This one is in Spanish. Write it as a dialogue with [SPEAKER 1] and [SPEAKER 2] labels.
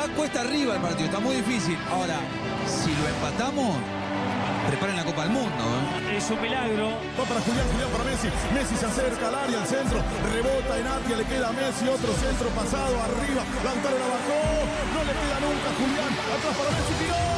[SPEAKER 1] cuesta arriba el partido, está muy difícil. Ahora, si lo empatamos, preparen la Copa del Mundo.
[SPEAKER 2] Es un milagro.
[SPEAKER 3] Va para Julián, Julián para Messi. Messi se acerca al área, al centro. Rebota en Atia, le queda a Messi. Otro centro pasado, arriba. Lautaro la bajó. No le queda nunca Julián. Atrás para Messi, tiró.